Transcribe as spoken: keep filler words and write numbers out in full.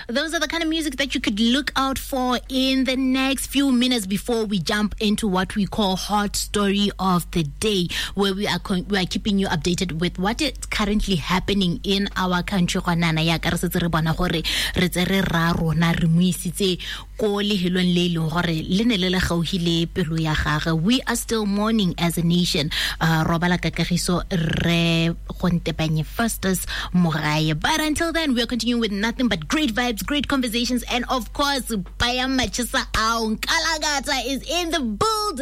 those are the kind of music that you could look out for in the next few minutes before we jump into what we call Hot Story of the Day, where we are co- we are keeping you updated with what is currently happening in our country. We are still mourning as a nation. Uh, but until then, we are continuing with nothing but great vibes, great conversations, and of course, Paya Machisa Aung Kalagata is in the building.